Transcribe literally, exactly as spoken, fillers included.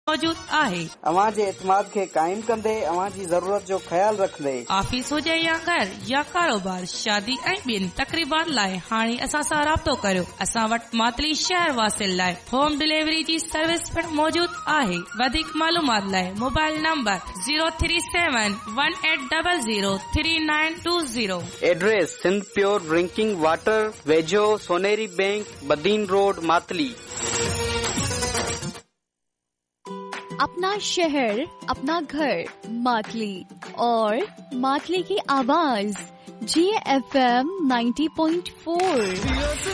मौजूद आहे। अवां जे एतमाद खे कायम कंदे अवां जी ज़रूरत जो ख्याल रखंदे ऑफिस हुजे या घर या कारोबार, शादी ऐं ॿियनि तकरीबात लाइ हाणे असां सां राब्तो करियो। असां वटि मातली शहर वासिल लाइ होम डिलीवरी जी सर्विस पिणु मौजूद आहे। वधीक मालूमात लाइ mobile number zero three seven one eight double zero three nine two zero. Address Sindh pure drinking water, वेझो सोनेरी बैंक, बदीन रोड, मातली। अपना शहर, अपना घर, मातली और मातली की आवाज जी F M ninety point four.